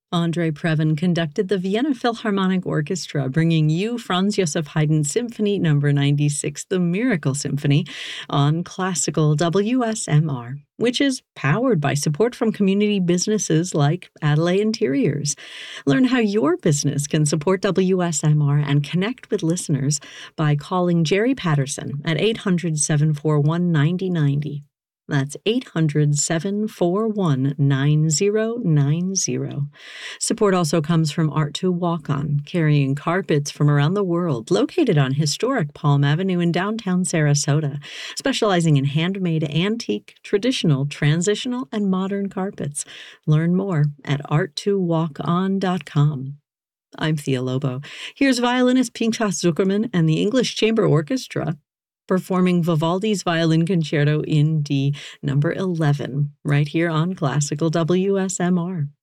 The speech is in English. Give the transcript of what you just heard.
Andrei Previn conducted the Vienna Philharmonic Orchestra, bringing you Franz Joseph Haydn's Symphony No. 96, The Miracle Symphony, on Classical WSMR, which is powered by support from community businesses like Adelaide Interiors. Learn how your business can support WSMR and connect with listeners by calling Jerry Patterson at 800-741-9090. That's 800-741-9090. Support also comes from Art to Walk On, carrying carpets from around the world, located on historic Palm Avenue in downtown Sarasota, specializing in handmade, antique, traditional, transitional, and modern carpets. Learn more at art2walkon.com. I'm Thea Lobo. Here's violinist Pinchas Zuckerman and the English Chamber Orchestra performing Vivaldi's Violin Concerto in D, number 11, right here on Classical WSMR.